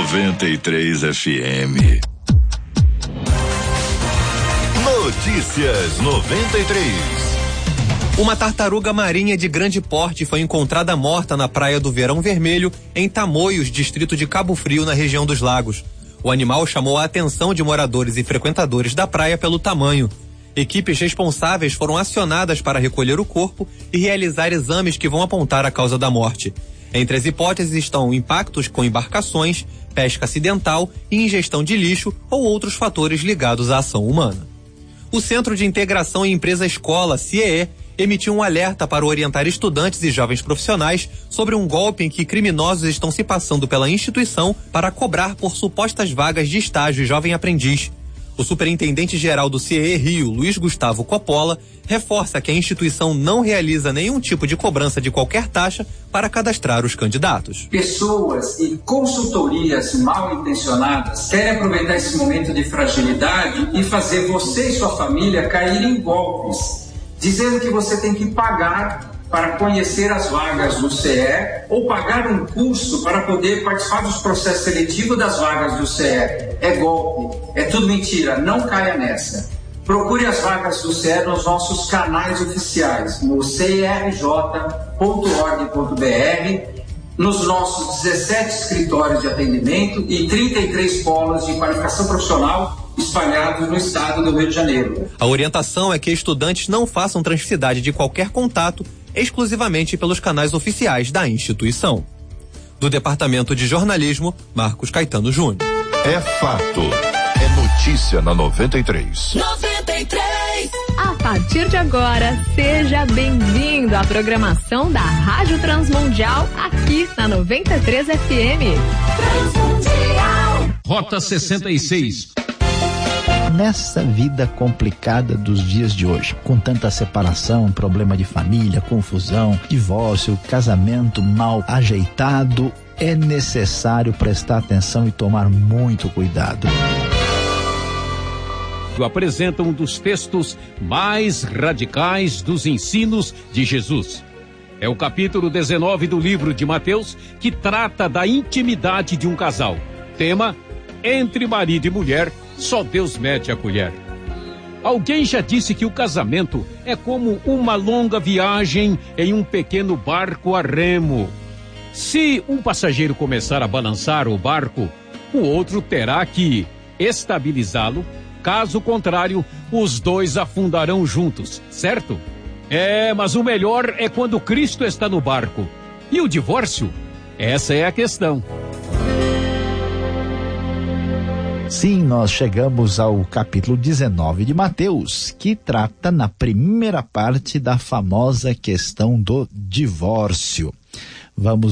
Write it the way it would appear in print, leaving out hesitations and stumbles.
93 FM. Notícias 93. Uma tartaruga marinha de grande porte foi encontrada morta na praia do Verão Vermelho, em Tamoios, distrito de Cabo Frio, na região dos Lagos. O animal chamou a atenção de moradores e frequentadores da praia pelo tamanho. Equipes responsáveis foram acionadas para recolher o corpo e realizar exames que vão apontar a causa da morte. Entre as hipóteses estão impactos com embarcações, pesca acidental e ingestão de lixo ou outros fatores ligados à ação humana. O Centro de Integração em Empresa Escola, CIEE, emitiu um alerta para orientar estudantes e jovens profissionais sobre um golpe em que criminosos estão se passando pela instituição para cobrar por supostas vagas de estágio e jovem aprendiz. O superintendente-geral do CIEE Rio, Luiz Gustavo Coppola, reforça que a instituição não realiza nenhum tipo de cobrança de qualquer taxa para cadastrar os candidatos. Pessoas e consultorias mal intencionadas querem aproveitar esse momento de fragilidade e fazer você e sua família cair em golpes, dizendo que você tem que pagar para conhecer as vagas do CE ou pagar um curso para poder participar dos processos seletivos das vagas do CE. É golpe, é tudo mentira, não caia nessa. Procure as vagas do CE nos nossos canais oficiais, no cirj.org.br, nos nossos 17 escritórios de atendimento e 33 polos de qualificação profissional espalhados no estado do Rio de Janeiro. A orientação é que estudantes não façam transficidade de qualquer contato exclusivamente pelos canais oficiais da instituição. Do Departamento de Jornalismo, Marcos Caetano Júnior. É fato. É notícia na 93. 93. A partir de agora, seja bem-vindo à programação da Rádio Transmundial aqui na 93 FM. Transmundial. Rota 66. Nessa vida complicada dos dias de hoje, com tanta separação, problema de família, confusão, divórcio, casamento mal ajeitado, é necessário prestar atenção e tomar muito cuidado. Apresenta um dos textos mais radicais dos ensinos de Jesus. É o capítulo 19 do livro de Mateus, que trata da intimidade de um casal. Tema: entre marido e mulher, só Deus mete a colher. Alguém já disse que o casamento é como uma longa viagem em um pequeno barco a remo. Se um passageiro começar a balançar o barco, o outro terá que estabilizá-lo. Caso contrário, os dois afundarão juntos, certo? Mas o melhor é quando Cristo está no barco. E o divórcio? Essa é a questão. Sim, nós chegamos ao capítulo 19 de Mateus, que trata na primeira parte da famosa questão do divórcio. Vamos